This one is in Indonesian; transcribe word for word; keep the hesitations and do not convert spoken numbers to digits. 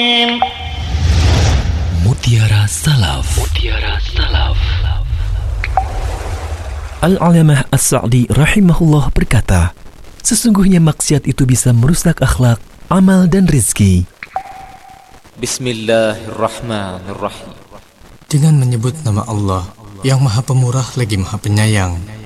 Mutiara Salaf. Mutiara Salaf. Al-Alamah As-Sa'di rahimahullah berkata, sesungguhnya maksiat itu bisa merusak akhlak, amal dan rizki. Bismillahirrahmanirrahim. Dengan menyebut nama Allah yang Maha Pemurah lagi Maha Penyayang.